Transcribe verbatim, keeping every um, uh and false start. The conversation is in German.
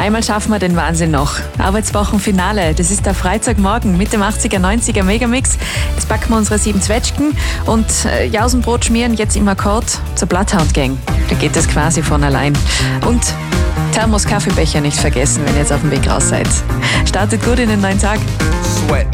Einmal schaffen wir den Wahnsinn noch. Arbeitswochenfinale, das ist der Freitagmorgen mit dem achtziger, neunziger Megamix. Jetzt packen wir unsere sieben Zwetschgen und äh, Jausenbrot schmieren jetzt im Akkord zur Bloodhound Gang. Da geht es quasi von allein. Und Thermos Kaffeebecher nicht vergessen, wenn ihr jetzt auf dem Weg raus seid. Startet gut in den neuen Tag. Sweat.